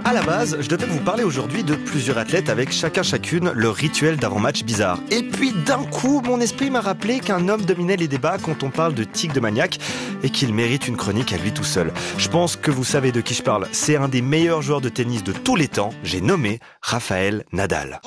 À la base, je devais vous parler aujourd'hui de plusieurs athlètes avec chacune leur rituel d'avant-match bizarre. Et puis d'un coup, mon esprit m'a rappelé qu'un homme dominait les débats quand on parle de tic de maniaque et qu'il mérite une chronique à lui tout seul. Je pense que vous savez de qui je parle. C'est un des meilleurs joueurs de tennis de tous les temps. J'ai nommé Rafael Nadal.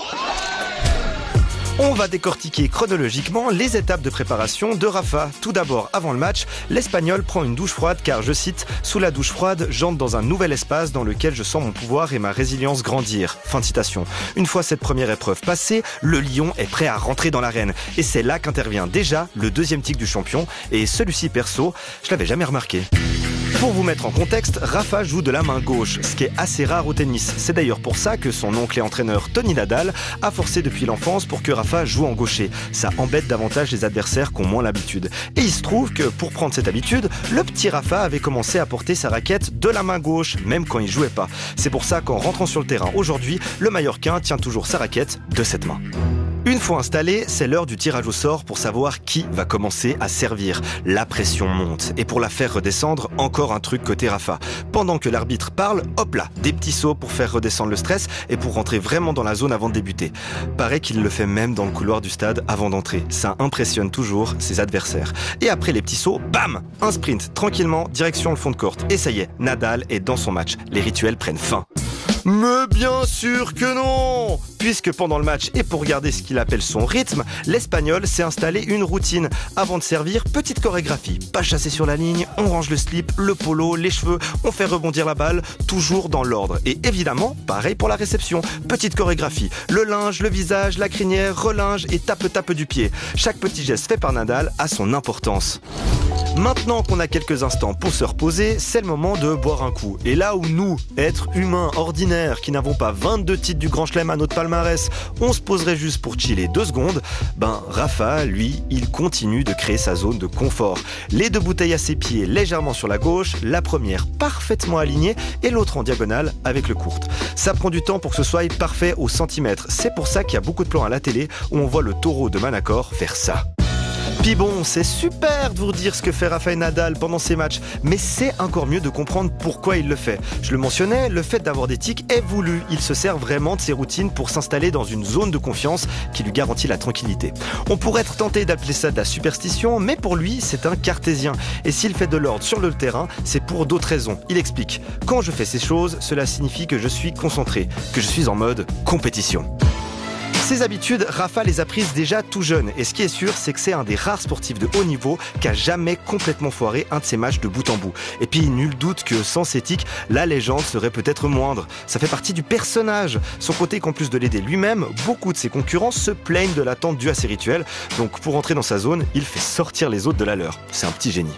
On va décortiquer chronologiquement les étapes de préparation de Rafa. Tout d'abord, avant le match, l'Espagnol prend une douche froide car, je cite, « Sous la douche froide, j'entre dans un nouvel espace dans lequel je sens mon pouvoir et ma résilience grandir. » Fin de citation. Une fois cette première épreuve passée, le Lion est prêt à rentrer dans l'arène. Et c'est là qu'intervient déjà le deuxième tic du champion. Et celui-ci, perso, je l'avais jamais remarqué. Pour vous mettre en contexte, Rafa joue de la main gauche, ce qui est assez rare au tennis. C'est d'ailleurs pour ça que son oncle et entraîneur Tony Nadal a forcé depuis l'enfance pour que Rafa joue en gaucher. Ça embête davantage les adversaires qui ont moins l'habitude. Et il se trouve que pour prendre cette habitude, le petit Rafa avait commencé à porter sa raquette de la main gauche, même quand il jouait pas. C'est pour ça qu'en rentrant sur le terrain aujourd'hui, le Mallorquin tient toujours sa raquette de cette main. Une fois installé, c'est l'heure du tirage au sort pour savoir qui va commencer à servir. La pression monte. Et pour la faire redescendre, encore un truc côté Rafa. Pendant que l'arbitre parle, hop là, des petits sauts pour faire redescendre le stress et pour rentrer vraiment dans la zone avant de débuter. Paraît qu'il le fait même dans le couloir du stade avant d'entrer. Ça impressionne toujours ses adversaires. Et après les petits sauts, bam! Un sprint, tranquillement, direction le fond de court. Et ça y est, Nadal est dans son match. Les rituels prennent fin. Mais bien sûr que non! Puisque pendant le match, et pour garder ce qu'il appelle son rythme, l'Espagnol s'est installé une routine. Avant de servir, petite chorégraphie. Pas chassé sur la ligne, on range le slip, le polo, les cheveux, on fait rebondir la balle, toujours dans l'ordre. Et évidemment, pareil pour la réception. Petite chorégraphie. Le linge, le visage, la crinière, relinge et tape du pied. Chaque petit geste fait par Nadal a son importance. Maintenant qu'on a quelques instants pour se reposer, c'est le moment de boire un coup. Et là où nous, êtres humains ordinaires qui n'avons pas 22 titres du Grand Chelem à notre palmarès, on se poserait juste pour chiller 2 secondes, Rafa, lui, il continue de créer sa zone de confort. Les 2 bouteilles à ses pieds légèrement sur la gauche, la première parfaitement alignée et l'autre en diagonale avec le court. Ça prend du temps pour que ce soit parfait au centimètre. C'est pour ça qu'il y a beaucoup de plans à la télé où on voit le taureau de Manacor faire ça. Puis bon, c'est super de vous dire ce que fait Rafael Nadal pendant ses matchs, mais c'est encore mieux de comprendre pourquoi il le fait. Je le mentionnais, le fait d'avoir des tics est voulu. Il se sert vraiment de ses routines pour s'installer dans une zone de confiance qui lui garantit la tranquillité. On pourrait être tenté d'appeler ça de la superstition, mais pour lui, c'est un cartésien. Et s'il fait de l'ordre sur le terrain, c'est pour d'autres raisons. Il explique. Quand je fais ces choses, cela signifie que je suis concentré, que je suis en mode compétition. Ces habitudes, Rafa les a prises déjà tout jeune. Et ce qui est sûr, c'est que c'est un des rares sportifs de haut niveau qui a jamais complètement foiré un de ses matchs de bout en bout. Et puis, nul doute que sans ces tics, la légende serait peut-être moindre. Ça fait partie du personnage. Son côté qu'en plus de l'aider lui-même, beaucoup de ses concurrents se plaignent de l'attente due à ses rituels. Donc, pour entrer dans sa zone, il fait sortir les autres de la leur. C'est un petit génie.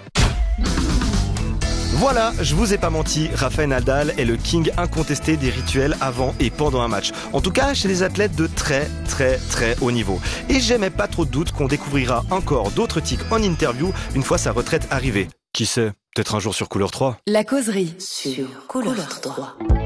Voilà, je vous ai pas menti, Rafael Nadal est le king incontesté des rituels avant et pendant un match. En tout cas, chez les athlètes de très haut niveau. Et j'aimais pas trop de doute qu'on découvrira encore d'autres tics en interview une fois sa retraite arrivée. Qui sait, peut-être un jour sur Couleur 3. La causerie sur Couleur 3.